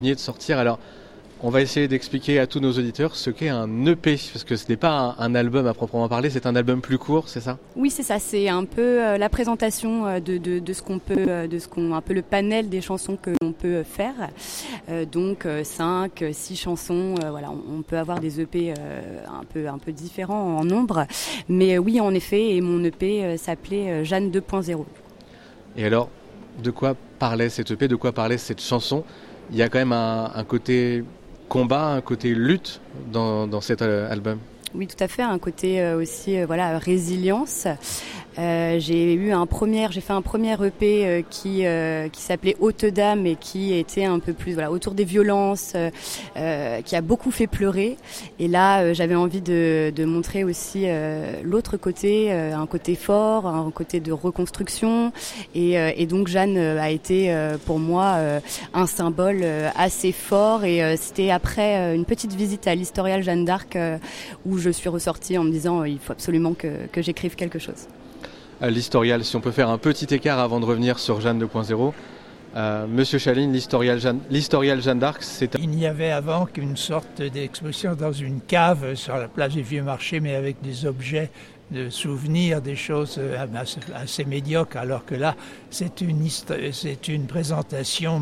De sortir. Alors, on va essayer d'expliquer à tous nos auditeurs ce qu'est un EP, parce que ce n'est pas un album à proprement parler, c'est un album plus court, c'est ça? Oui, c'est ça. C'est un peu la présentation de ce qu'on peut, un peu le panel des chansons que l'on peut faire. Donc 5, 6 chansons. Voilà, on peut avoir des EP un peu différents en nombre. Mais oui, en effet, et mon EP s'appelait Jeanne 2.0. Et alors, de quoi parlait cet EP, de quoi parlait cette chanson? Il y a quand même un côté combat, un côté lutte dans cet album. Oui, tout à fait, un côté aussi résilience. J'ai fait un premier EP qui s'appelait Haute Dame et qui était un peu plus autour des violences, qui a beaucoup fait pleurer. Et là, j'avais envie de montrer aussi l'autre côté, un côté fort, un côté de reconstruction. Et donc Jeanne a été pour moi un symbole assez fort. Et c'était après une petite visite à l'Historial Jeanne d'Arc où je suis ressortie en me disant il faut absolument que j'écrive quelque chose. L'Historial, si on peut faire un petit écart avant de revenir sur Jeanne 2.0. Monsieur Chaline, l'Historial Jeanne d'Arc, c'est... Il n'y avait avant qu'une sorte d'exposition dans une cave sur la place du Vieux Marché, mais avec des objets de souvenirs, des choses assez médiocres, alors que là, c'est une présentation